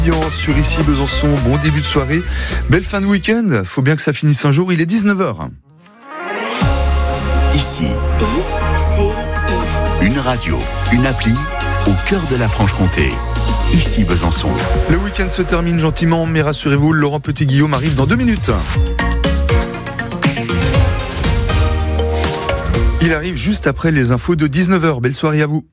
Sur Ici Besançon, bon début de soirée, belle fin de week-end, faut bien que ça finisse un jour, il est 19h. Ici, une radio, une appli au cœur de la Franche-Comté. Ici Besançon. Le week-end se termine gentiment, mais rassurez-vous, Laurent Petit-Guillaume arrive dans 2 minutes. Il arrive juste après les infos de 19h. Belle soirée à vous.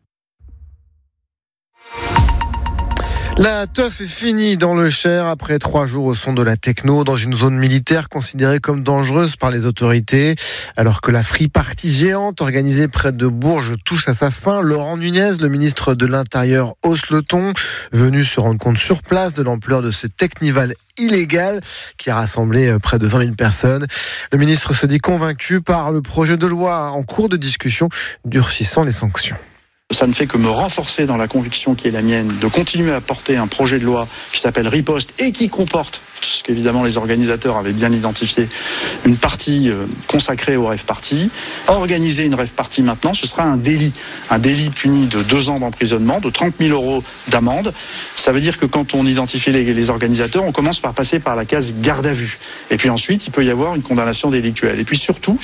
La teuf est finie dans le Cher après 3 jours au son de la techno dans une zone militaire considérée comme dangereuse par les autorités. Alors que la free party géante organisée près de Bourges touche à sa fin, Laurent Nunez, le ministre de l'Intérieur, hausse le ton, venu se rendre compte sur place de l'ampleur de ce technival illégal qui a rassemblé près de 20 000 personnes. Le ministre se dit convaincu par le projet de loi en cours de discussion durcissant les sanctions. Ça ne fait que me renforcer dans la conviction qui est la mienne de continuer à porter un projet de loi qui s'appelle Riposte et qui comporte, ce qu'évidemment les organisateurs avaient bien identifié, une partie consacrée au rave party. Organiser une rave party maintenant, ce sera un délit puni de 2 ans d'emprisonnement, de 30 000 euros d'amende. Ça veut dire que quand on identifie les organisateurs, on commence par passer par la case garde à vue. Et puis ensuite, il peut y avoir une condamnation délictuelle. Et puis surtout,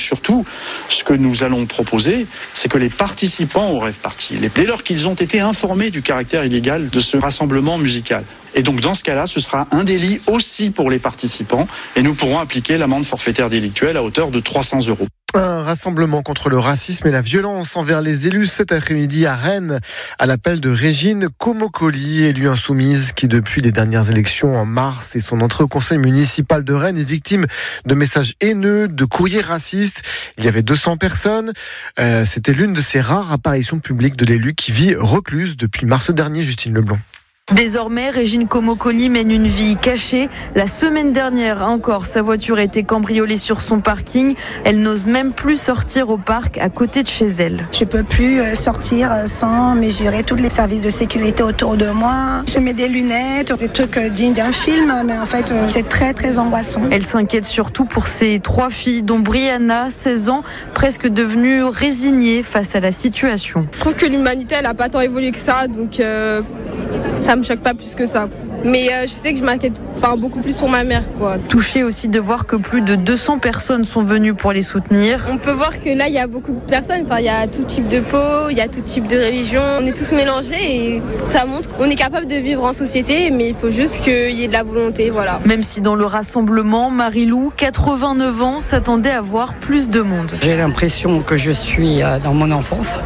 ce que nous allons proposer, c'est que les participants au rave party, dès lors qu'ils ont été informés du caractère illégal de ce rassemblement musical. Et donc dans ce cas-là, ce sera un délit aussi pour les participants et nous pourrons appliquer l'amende forfaitaire délictuelle à hauteur de 300 euros. Un rassemblement contre le racisme et la violence envers les élus cet après-midi à Rennes, à l'appel de Régine Comocoli, élue insoumise qui depuis les dernières élections en mars et son entrée au conseil municipal de Rennes est victime de messages haineux, de courriers racistes. Il y avait 200 personnes. C'était l'une de ces rares apparitions publiques de l'élu qui vit recluse depuis mars dernier, Justine Leblanc. Désormais, Régine Comocoli mène une vie cachée. La semaine dernière encore, sa voiture a été cambriolée sur son parking. Elle n'ose même plus sortir au parc à côté de chez elle. Je peux plus sortir sans mesurer tous les services de sécurité autour de moi. Je mets des lunettes, des trucs dignes d'un film, mais en fait, c'est très très angoissant. Elle s'inquiète surtout pour ses 3 filles, dont Brianna, 16 ans, presque devenue résignée face à la situation. Je trouve que l'humanité, elle n'a pas tant évolué que ça, donc ça me choque pas plus que ça. Mais je sais que je m'inquiète beaucoup plus pour ma mère, quoi. Touchée aussi de voir que plus de 200 personnes sont venues pour les soutenir. On peut voir que là, il y a beaucoup de personnes. Il y a tout type de peau, il y a tout type de religion. On est tous mélangés et ça montre qu'on est capable de vivre en société, mais il faut juste qu'il y ait de la volonté, voilà. Même si dans le rassemblement, Marie-Lou, 89 ans, s'attendait à voir plus de monde. J'ai l'impression que je suis dans mon enfance.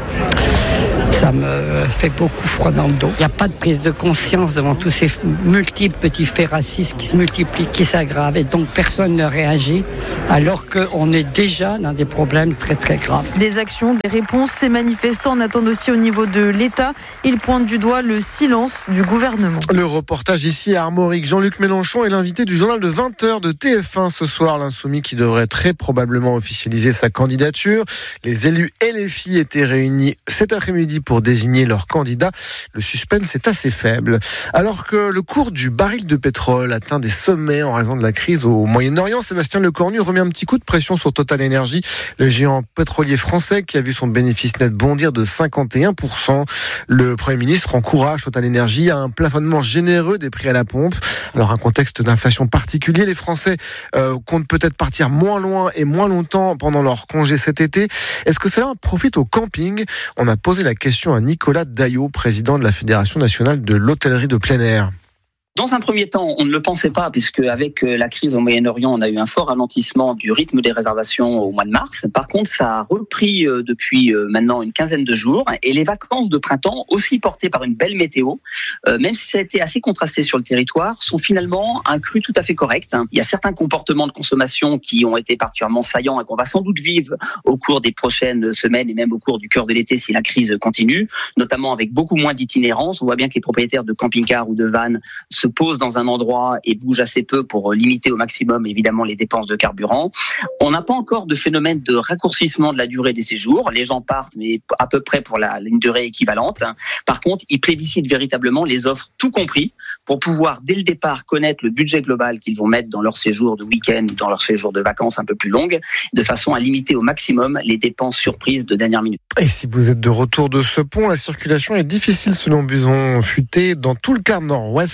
Ça me fait beaucoup froid dans le dos. Il n'y a pas de prise de conscience devant tous ces multiples petits faits racistes qui se multiplient, qui s'aggravent, et donc personne ne réagit, alors qu'on est déjà dans des problèmes très très graves. Des actions, des réponses, ces manifestants en attendent aussi au niveau de l'État. Ils pointent du doigt le silence du gouvernement. Le reportage ici à Armorique. Jean-Luc Mélenchon est l'invité du journal de 20h de TF1 ce soir. L'insoumis qui devrait très probablement officialiser sa candidature. Les élus et les filles étaient réunis cet après-midi pour désigner leur candidat. Le suspense est assez faible. Alors que le cours du baril de pétrole atteint des sommets en raison de la crise au Moyen-Orient, Sébastien Lecornu remet un petit coup de pression sur Total Energy, le géant pétrolier français qui a vu son bénéfice net bondir de 51%. Le Premier ministre encourage Total Energy à un plafonnement généreux des prix à la pompe. Alors un contexte d'inflation particulier, les Français comptent peut-être partir moins loin et moins longtemps pendant leur congé cet été. Est-ce que cela profite au camping ? On a posé la question à Nicolas Daillot, président de la Fédération nationale de l'hôtellerie de plein air. Dans un premier temps, on ne le pensait pas, puisque avec la crise au Moyen-Orient, on a eu un fort ralentissement du rythme des réservations au mois de mars. Par contre, ça a repris depuis maintenant une quinzaine de jours. Et les vacances de printemps, aussi portées par une belle météo, même si ça a été assez contrasté sur le territoire, sont finalement un cru tout à fait correct. Il y a certains comportements de consommation qui ont été particulièrement saillants et qu'on va sans doute vivre au cours des prochaines semaines et même au cours du cœur de l'été si la crise continue, notamment avec beaucoup moins d'itinérance. On voit bien que les propriétaires de camping-cars ou de vannes se posent dans un endroit et bougent assez peu pour limiter au maximum évidemment les dépenses de carburant. On n'a pas encore de phénomène de raccourcissement de la durée des séjours. Les gens partent mais à peu près pour une durée équivalente. Par contre, ils plébiscitent véritablement les offres tout compris pour pouvoir dès le départ connaître le budget global qu'ils vont mettre dans leur séjour de week-end ou dans leur séjour de vacances un peu plus longues, de façon à limiter au maximum les dépenses surprises de dernière minute. Et si vous êtes de retour de ce pont, la circulation est difficile selon Buson Futé dans tout le quart nord-ouest. C'est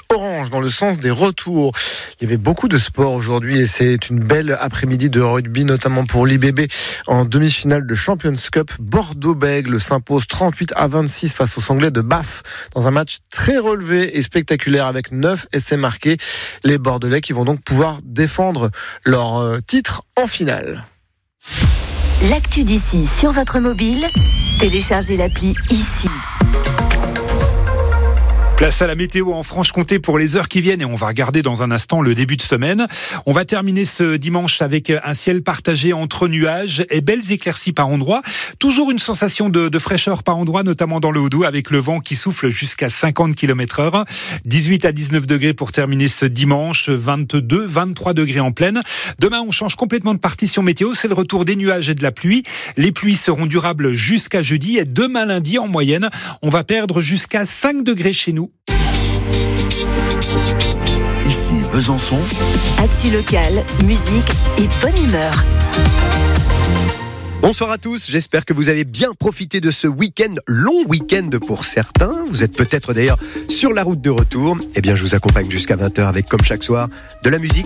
orange dans le sens des retours. Il y avait beaucoup de sport aujourd'hui et c'est une belle après-midi de rugby, notamment pour l'IBB en demi-finale de Champions Cup. Bordeaux-Bègles s'impose 38-26 face aux Anglais de Bath dans un match très relevé et spectaculaire avec 9 essais marqués. Les Bordelais qui vont donc pouvoir défendre leur titre en finale. L'actu d'ici sur votre mobile, téléchargez l'appli ici. Place à la météo en Franche-Comté pour les heures qui viennent et on va regarder dans un instant le début de semaine. On va terminer ce dimanche avec un ciel partagé entre nuages et belles éclaircies par endroits. Toujours une sensation de fraîcheur par endroits, notamment dans le Haut-Doubs avec le vent qui souffle jusqu'à 50 km/h. 18 à 19 degrés pour terminer ce dimanche, 22, 23 degrés en pleine. Demain, on change complètement de partition météo. C'est le retour des nuages et de la pluie. Les pluies seront durables jusqu'à jeudi et demain lundi, en moyenne, on va perdre jusqu'à 5 degrés chez nous. Ici Besançon. Actu locale, musique et bonne humeur. Bonsoir à tous, j'espère que vous avez bien profité de ce week-end, long week-end pour certains. Vous êtes peut-être d'ailleurs sur la route de retour. Eh bien, je vous accompagne jusqu'à 20h avec, comme chaque soir, de la musique.